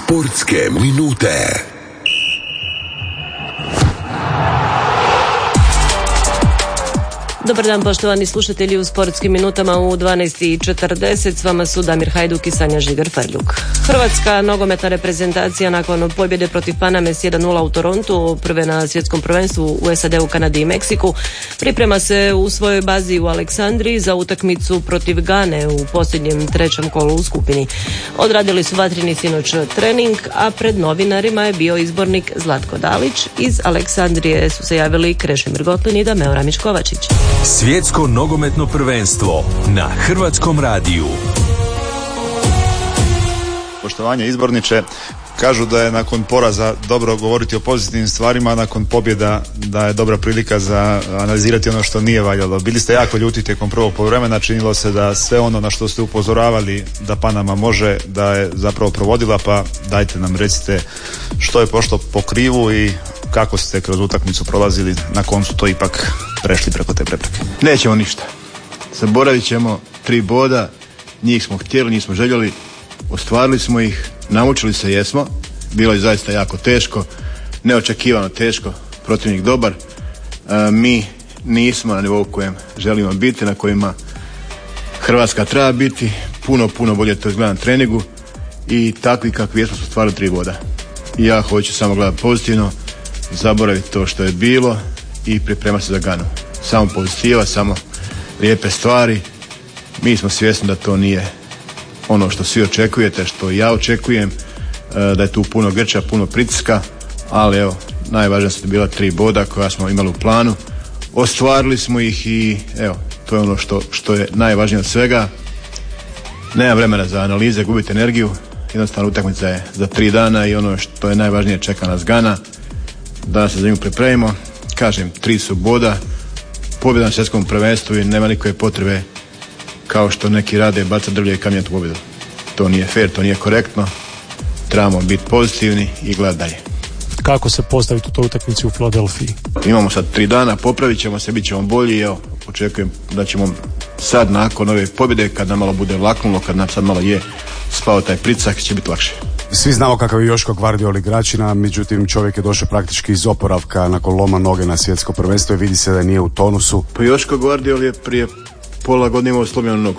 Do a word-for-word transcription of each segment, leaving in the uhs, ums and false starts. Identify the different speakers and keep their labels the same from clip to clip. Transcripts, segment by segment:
Speaker 1: Sportske minute.
Speaker 2: Dobar dan, poštovani slušatelji, u sportskim minutama u dvanaest i četrdeset s vama su Damir Hajduk i Sanja Žigar-Ferljuk. Hrvatska nogometna reprezentacija nakon pobjede protiv Paname s jedan nula u Torontu, prve na svjetskom prvenstvu u S A D-u, Kanadi i Meksiku, priprema se u svojoj bazi u Aleksandriji za utakmicu protiv Gane u posljednjem trećem kolu u skupini. Odradili su vatreni sinoć trening, a pred novinarima je bio izbornik Zlatko Dalić. Iz Aleksandrije su se javili Krešimir Gotlin i Dameo Ramić-Kovačić.
Speaker 3: Svjetsko nogometno prvenstvo na Hrvatskom radiju.
Speaker 4: Poštovanje izborniče, kažu da je nakon poraza dobro govoriti o pozitivnim stvarima, a nakon pobjeda da je dobra prilika za analizirati ono što nije valjalo. Bili ste jako ljuti tijekom prvog poluvremena, činilo se da sve ono na što ste upozoravali da Panama može, da je zapravo provodila, pa dajte nam recite što je pošlo po krivu i kako ste kroz utakmicu prolazili, na koncu to ipak prešli preko te prepreke.
Speaker 5: Nećemo ništa. Zaboravit ćemo tri boda, njih smo htjeli, nismo željeli, ostvarili smo ih, naučili se jesmo, bilo je zaista jako teško, neočekivano teško, protivnik dobar, e, mi nismo na nivou kojem želimo biti, na kojima Hrvatska treba biti, puno, puno bolje to izgleda na treningu i takvi kakvi jesmo su ostvarili tri boda. I ja hoću samo gledati pozitivno, zaboraviti to što je bilo i pripremati se za Ganu. Samo pozitiva, samo lijepe stvari. Mi smo svjesni da to nije ono što svi očekujete, što ja očekujem, da je tu puno grča, puno pritiska, ali evo, najvažnije su bila tri boda koja smo imali u planu. Ostvarili smo ih i evo, to je ono što, što je najvažnije od svega. Nema vremena za analize, gubite energiju, jednostavno utakmica je za tri dana i ono što je najvažnije, čeka nas Gana, da se za nju pripremimo. Kažem, tri su boda, pobjeda na svjetskom prvenstvu i nema nikakve potrebe kao što neki rade baca drvlje i kamijen u pobjedu. To nije fair, to nije korektno. Trebamo biti pozitivni i gledati dalje.
Speaker 6: Kako se postaviti u toj utakmici u Filadelfiji?
Speaker 5: Imamo sad tri dana, popravit ćemo se, bit ćemo bolji. Evo, očekujem da ćemo sad nakon ove pobjede, kad nam malo bude laknulo, kad nam sad malo je spao taj pritisak, će biti lakše.
Speaker 7: Svi znamo kakav je Joško Gvardiol igračina, međutim čovjek je došao praktički iz oporavka nakon loma noge na svjetsko prvenstvo i vidi se da nije u tonusu.
Speaker 5: Pa Joško Gvardiol je prije pola godine imao slomljenu nogu.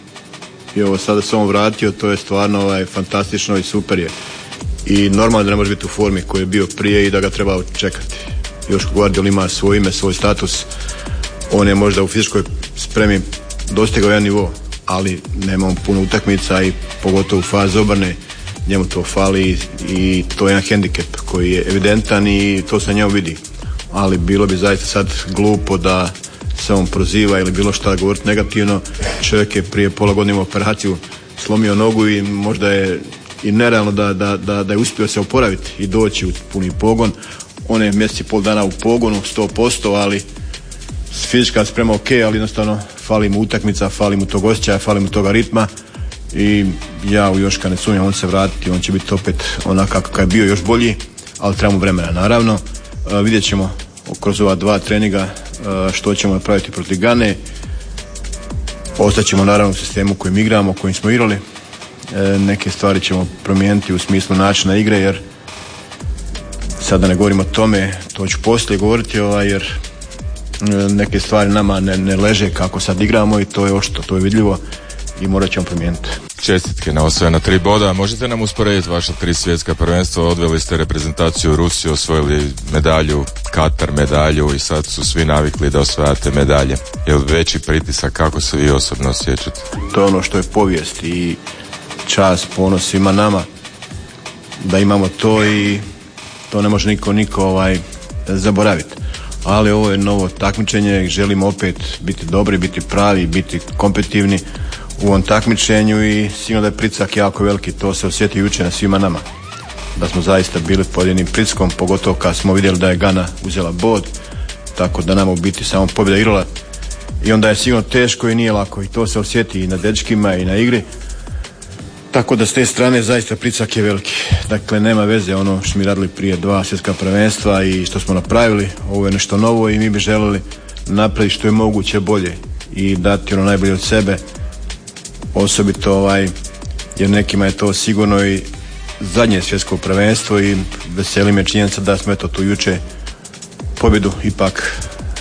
Speaker 5: I ovo sada se on vratio, to je stvarno ovaj, fantastično i super je. I normalno da ne može biti u formi koji je bio prije i da ga treba čekati. Joško Gvardiol ima svoje ime, svoj status. On je možda u fizičkoj spremi dostigao jedan nivo, ali nema on puno utakmica i pogotovo u fazi obrane njemu to fali i to je jedan hendikep koji je evidentan i to se njemu vidi. Ali bilo bi zaista sad glupo da se on proziva ili bilo šta govoriti negativno. Čovjek je prije pola godine imao operaciju, slomio nogu i možda je i nerealno da, da, da, da je uspio se oporaviti i doći u puni pogon. On je mjesec i pol dana u pogonu, sto posto, ali fizička sprema ok, ali jednostavno fali mu utakmica, fali mu tog osjećaja, fali mu toga ritma i ja u Joška ne sumnjam, on se vratiti, on će biti opet onakav kakav je bio, još bolji, ali trebamo vremena naravno. Uh, vidjet ćemo kroz ova dva treninga uh, što ćemo napraviti protiv Gane. Ostaćemo naravno u sistemu kojim igramo, kojim smo igrali. Uh, neke stvari ćemo promijeniti u smislu načina igre, jer sada ne govorimo o tome, to ću poslije govoriti, ovaj, jer uh, neke stvari nama ne, ne leže kako sad igramo i to je ošto, to je vidljivo i morat ćemo promijeniti.
Speaker 8: Čestitke na osvojena tri boda. Možete nam usporediti vaša tri svjetska prvenstva? Odveli ste reprezentaciju Rusiju, osvojili medalju, Katar medalju i sad su svi navikli da osvajate medalje. Je li veći pritisak, kako se vi osobno osjećate?
Speaker 5: To je ono što je povijest i čast, ponos svima nama da imamo to i to ne može niko, niko ovaj, zaboraviti. Ali ovo je novo takmičenje, želimo opet biti dobri, biti pravi, biti kompetitivni u ovom takmičenju i sigurno da je pritisak jako veliki, to se osjeti jučer na svima nama. Da smo zaista bili pod jednim pritiskom, pogotovo kad smo vidjeli da je Gana uzela bod, tako da nama u biti samo pobjeda igrala i onda je sigurno teško i nije lako i to se osjeti i na dečkima i na igri. Tako da s te strane zaista pritisak je veliki. Dakle, nema veze ono što mi radili prije dva svjetska prvenstva i što smo napravili. Ovo je nešto novo i mi bi želeli napraviti što je moguće bolje i dati ono najbolje od sebe. Osobito ovaj, jer nekima je to sigurno i zadnje svjetsko prvenstvo i veseli me činjenica da smo eto tu juče pobjedu ipak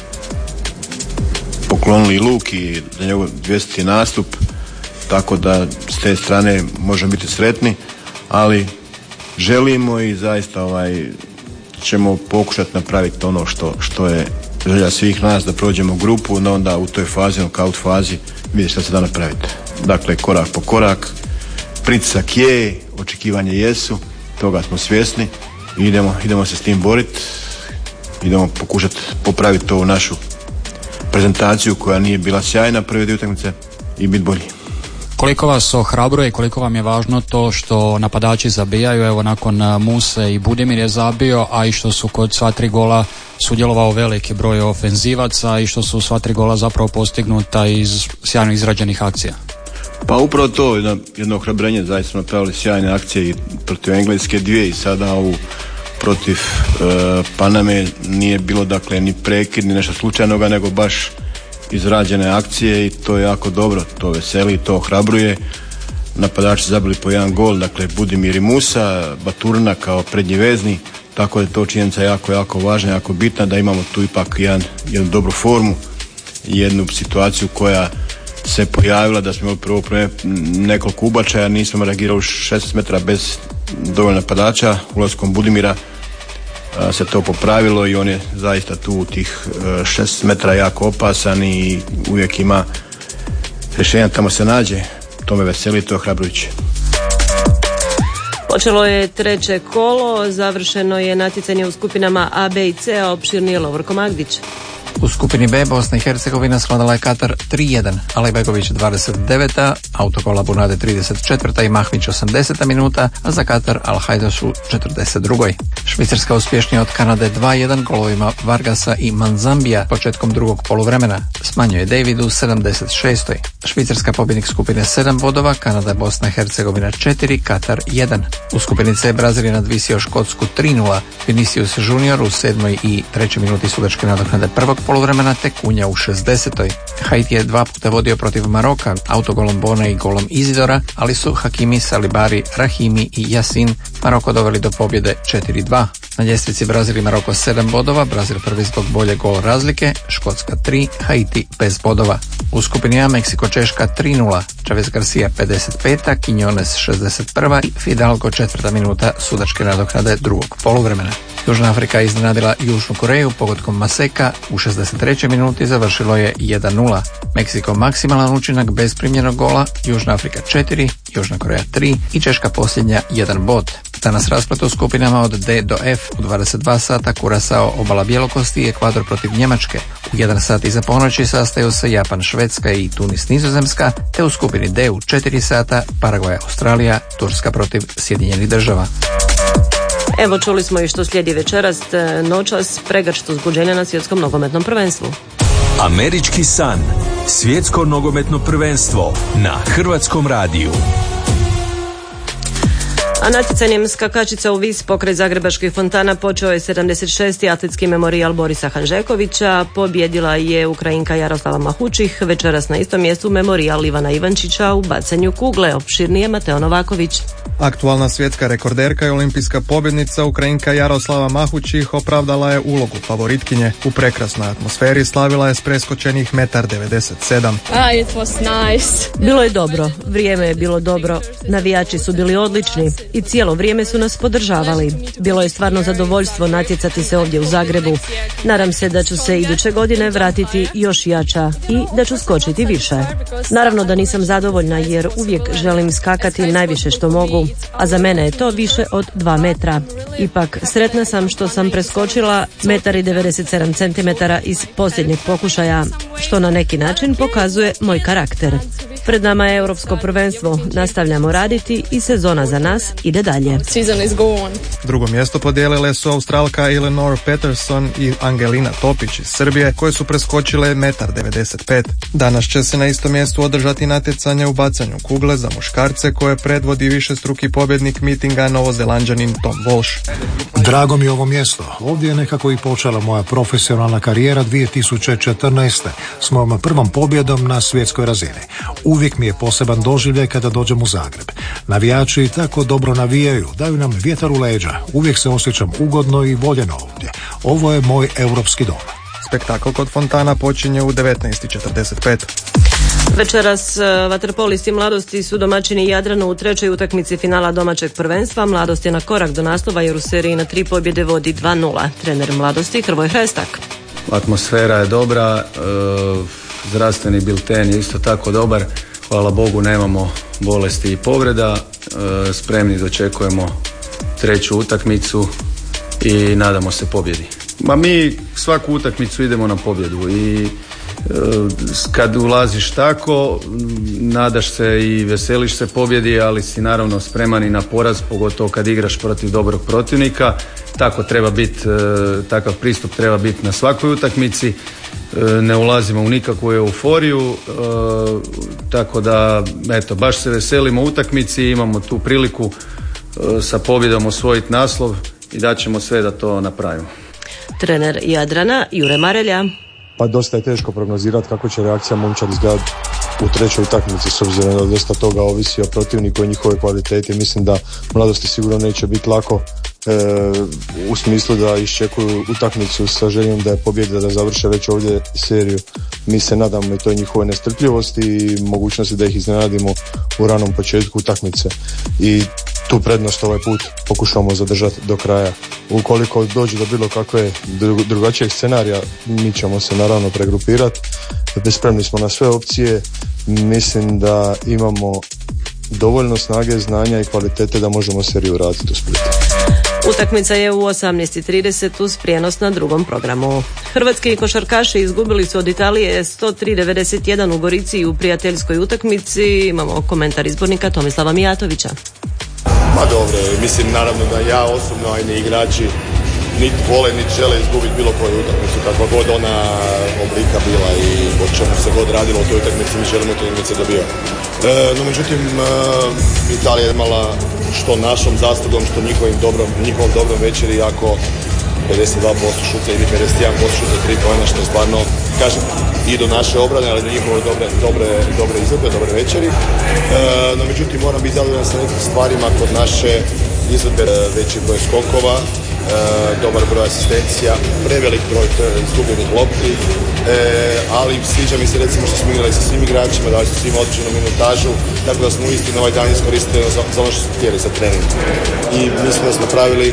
Speaker 5: poklonili Luki i za njegov dvjeseti nastup, tako da s te strane možemo biti sretni, ali želimo i zaista ovaj, ćemo pokušati napraviti ono što, što je želja svih nas, da prođemo grupu, no onda u toj fazi, knockout fazi, vidjeti šta se da napraviti. Dakle, korak po korak, pritisak je, očekivanje jesu, toga smo svjesni i idemo, idemo se s tim boriti, idemo pokušati popraviti ovu našu prezentaciju koja nije bila sjajna prve dvije utakmice i biti bolji.
Speaker 9: Koliko vas ohrabruje i koliko vam je važno to što napadači zabijaju, evo nakon Muse i Budimir je zabio, a i što su kod sva tri gola sudjelovao veliki broj ofenzivaca i što su sva tri gola zapravo postignuta iz sjajno izrađenih akcija?
Speaker 5: Pa upravo to, jedno, jedno ohrabrenje, zaista smo napravili sjajne akcije i protiv Engleske dvije i sada ovu protiv e, Paname nije bilo dakle ni prekid ni nešto slučajnoga, nego baš izrađene akcije i to je jako dobro, to veseli, to ohrabruje. Napadači zabili po jedan gol, dakle Budimir i Musa, Baturina kao prednji vezni, tako da je to činjenica jako, jako važna, jako bitna da imamo tu ipak jedan, jednu dobru formu i jednu situaciju koja se pojavila da smo imali prvo prve nekoliko ubačaja, nismo reagirali u šesnaest metara bez dovoljno napadača, ulaskom Budimira a, se to popravilo i on je zaista tu u tih šesnaest metara jako opasan i uvijek ima rješenja, tamo se nađe, to me veseli, to je ohrabrujuće.
Speaker 2: Počelo je treće kolo, završeno je natjecanje u skupinama A, B i C, a opširnije Lovorko Magdić.
Speaker 10: U skupini B Bosna i Hercegovina svladala je Katar tri jedan, Alejbegović dvadeset deveta, autokola Bunade trideset četvrta i Mahmić osamdeseta minuta, a za Katar Al-Hajdaš u četrdeset drugoj. Švicarska uspješnija od Kanade dva jedan golovima Vargasa i Manzambija početkom drugog poluvremena, smanjuje David u sedamdeset šestoj. Švicarska pobjednik skupine sedam bodova, Kanada, Bosna i Hercegovina četiri, Katar jedan. U skupini C Brazil je nadvisio Škotsku tri nula, Vinicius Junior u sedmoj i trećoj minuti sudačke nadoknade prvog poluvremena te Kunja u šezdesetoj. Haiti je dva puta vodio protiv Maroka, autogolom Bona i golom Izidora, ali su Hakimi, Salibari, Rahimi i Yasin Maroko doveli do pobjede četiri dva. Na ljestvici Brazil i Maroko sedam bodova, Brazil prvi zbog bolje gol razlike, Škotska tri, Haiti bez bodova. U skupini A Meksiko Češka tri nula, Chavez Garcia pedeset peta, Quiñones šezdeset prva i Fidalgo četvrta minuta sudačke nadoknade drugog poluvremena. Južna Afrika iznenadila Južnu Koreju pogodkom Maseka, u šezdeset trećoj minuti završilo je jedan nula. Meksiko maksimalan učinak bez primljenog gola, Južna Afrika četiri, Južna Koreja tri i Češka posljednja jedan bod. Danas rasplet u skupinama od D do F u dvadeset dva sata Kurasao, Obala Bjelokosti i Ekvador protiv Njemačke. U jedan sat iza ponoći sastaju se Japan, Švedska i Tunis, Nizozemska, te u skupini D u četiri sata Paragvaj, Australija, Turska protiv Sjedinjenih Država.
Speaker 2: Evo čuli smo i što slijedi večeras, noćas pregršt uzbuđenja na svjetskom nogometnom prvenstvu.
Speaker 3: Američki san, svjetsko nogometno prvenstvo na Hrvatskom radiju.
Speaker 2: A natjecanjem skakačica u vis pokraj Zagrebačkih fontana počeo je sedamdeset šesti atletski memorijal Borisa Hanžekovića. Pobjedila je Ukrajinka Jaroslava Mahučih, večeras na istom mjestu memorijal Ivana Ivančića u bacanju kugle. Opširnije Mateo Novaković.
Speaker 11: Aktualna svjetska rekorderka i olimpijska pobjednica Ukrajinka Jaroslava Mahučih opravdala je ulogu favoritkinje. U prekrasnoj atmosferi slavila je s preskočenih jedan devedeset sedam.
Speaker 12: Ah, it was nice.
Speaker 2: Bilo je dobro, vrijeme je bilo dobro, navijači su bili odlični i cijelo vrijeme su nas podržavali. Bilo je stvarno zadovoljstvo natjecati se ovdje u Zagrebu. Nadam se da ću se iduće godine vratiti još jača i da ću skočiti više. Naravno da nisam zadovoljna jer uvijek želim skakati najviše što mogu, a za mene je to više od dva metra. Ipak sretna sam što sam preskočila jedan devedeset sedam centimetara iz posljednjeg pokušaja, što na neki način pokazuje moj karakter. Pred nama je europsko prvenstvo, nastavljamo raditi i sezona za nas ide dalje.
Speaker 11: Drugo mjesto podijelile su Australka Eleanor Peterson i Angelina Topić iz Srbije, koje su preskočile jedan devedeset pet. Danas će se na istom mjestu održati natjecanje u bacanju kugle za muškarce koje predvodi višestruki pobjednik mitinga Novozelanđanin Tom Walsh.
Speaker 13: Drago mi je ovo mjesto. Ovdje je nekako i počela moja profesionalna karijera dvije tisuće četrnaeste s mojom prvom pobjedom na svjetskoj razini. Uvijek mi je poseban doživljaj kada dođem u Zagreb. Navijači tako dobro dobro navijaju, daju nam vjetar u leđa. Uvijek se osjećam ugodno i voljeno ovdje. Ovo je moj europski dom.
Speaker 11: Spektakl kod fontana počinje u devetnaest i četrdeset pet.
Speaker 2: Večeras vaterpolisti Mladosti su domaćini Jadranu u trećoj utakmici finala domaćeg prvenstva. Mladost je na korak do naslova jer u seriji na tri pobjede vodi dva nula. Trener Mladosti Hrvoje Hrestak.
Speaker 14: Atmosfera je dobra, e, zdravstveni bilten je isto tako dobar. Hvala Bogu nemamo bolesti i povreda. E, spremni dočekujemo treću utakmicu i nadamo se pobjedi. Ma mi svaku utakmicu idemo na pobjedu i kad ulaziš tako, nadaš se i veseliš se pobjedi, ali si naravno spreman i na poraz, pogotovo kad igraš protiv dobrog protivnika. Tako treba biti, takav pristup treba biti na svakoj utakmici. Ne ulazimo u nikakvu euforiju, tako da eto, baš se veselimo utakmici, imamo tu priliku sa pobjedom osvojiti naslov i daćemo sve da to napravimo.
Speaker 2: Trener Jadrana Jure Marelja.
Speaker 15: Pa dosta je teško prognozirati kako će reakcija momčad izgledati u trećoj utakmici, s obzirom da dosta toga ovisi o protivniku i njihove kvalitete. Mislim da Mladosti sigurno neće biti lako e, u smislu da iščekuju utakmicu sa željom da je pobjeda, da završe već ovdje seriju. Mi se nadamo i toj njihove nestrpljivosti i mogućnosti da ih iznenadimo u ranom početku utakmice. I tu prednost ovaj put pokušamo zadržati do kraja. Ukoliko dođe do bilo kakve drugačijeg scenarija, mi ćemo se naravno pregrupirati. Spremni smo na sve opcije. Mislim da imamo dovoljno snage, znanja i kvalitete da možemo seriju raditi u Splitu.
Speaker 2: Utakmica je u osamnaest i trideset uz prijenos na drugom programu. Hrvatski košarkaši izgubili su od Italije sto tri devedeset jedan u Gorici u prijateljskoj utakmici. Imamo komentar izbornika Tomislava Mijatovića.
Speaker 16: Ma dobro, mislim naravno da ja osobno, a i ne igrači, niti vole, niti žele izgubiti bilo koju utakmicu, kakva god ona oblika bila i o čemu se god radilo u toj utakmici, mi želimo te utakmice dobivati. E, no međutim, e, Italija je imala što našom zaslugom, što njihovim dobrom, njihovom dobrom večeri, jako pedeset dva posto šuta ili pedeset jedan posto šuta tri pojena, što je stvarno, kažem, i do naše obrane, ali do njihove dobre, dobre, dobre izvedbe, dobre večeri. E, no međutim, moram biti zadovoljan sa nekim stvarima kod naše izvedbe, veći broj skokova, E, dobar broj asistencija, prevelik broj izgubljenih lopti, e, ali sviđa mi se recimo što smo igrali sa svim igračima, dali su svima određenu minutažu, tako da smo uistinu ovaj dan iskoristili za, za ono što smo htjeli sa treningom. I mislim da smo pravili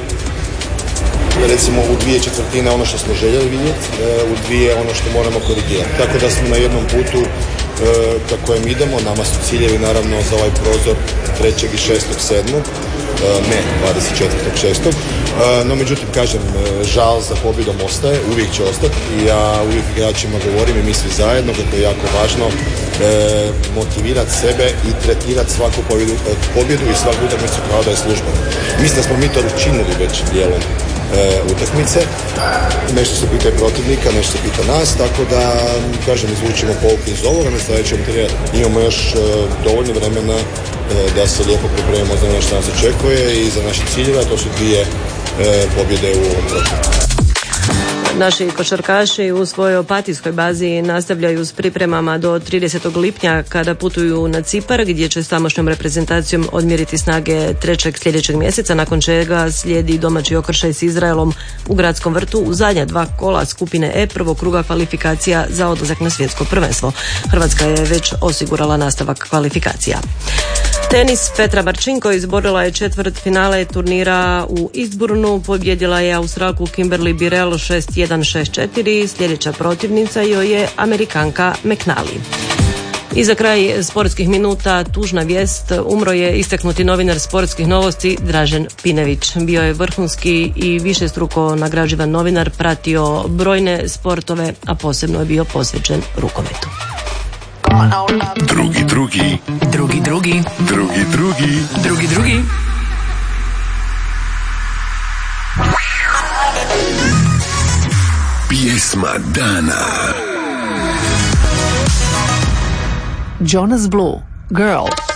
Speaker 16: recimo u dvije četvrtine ono što smo željeli vidjeti, e, u dvije ono što moramo korigirati. Tako da smo na jednom putu e, ka kojem idemo, nama su ciljevi naravno za ovaj prozor trećeg i šestog sedmog, ne dvadeset četvrtog šestog No međutim, kažem, žal za pobjedom ostaje, uvijek će ostati i ja uvijek igračima govorim i mi svi zajedno kako je jako važno e, motivirati sebe i tretirati svaku pobjedu, pobjedu i svaku utakmicu kao da je službena. Mislim da smo mi to učinili već dijelom e, utakmice. Nešto se pita i protivnika, nešto se pita nas, tako da, kažem, izvučimo pouke iz ovoga, na sljedećem imamo još e, dovoljno vremena e, da se lijepo pripremimo za ono što nas očekuje i za naše ciljeve, a to su dvije e, pobjede u ovom protiv.
Speaker 2: Naši košarkaši u svojoj opatijskoj bazi nastavljaju s pripremama do tridesetog lipnja kada putuju na Cipar gdje će s tamošnjom reprezentacijom odmjeriti snage trećeg sljedećeg mjeseca, nakon čega slijedi domaći okršaj s Izraelom u Gradskom vrtu u zadnja dva kola skupine E prvog kruga kvalifikacija za odlazak na svjetsko prvenstvo. Hrvatska je već osigurala nastavak kvalifikacija. Tenis, Petra Marčinko izborila je četvrt finale turnira u Eastbournu, pobjedila je Australku Kimberly Birrell šest jedan šest četiri, sljedeća protivnica joj je Amerikanka McNally. I za kraj sportskih minuta tužna vijest, umro je istaknuti novinar sportskih novosti Dražen Pinević. Bio je vrhunski i višestruko nagrađivan novinar, pratio brojne sportove, a posebno je bio posvećen rukometu.
Speaker 1: Drugi, drugi.
Speaker 17: Drugi, drugi.
Speaker 1: Drugi, drugi.
Speaker 17: Drugi, drugi.
Speaker 1: Pjesma dana.
Speaker 17: Jonas Blue, Girl.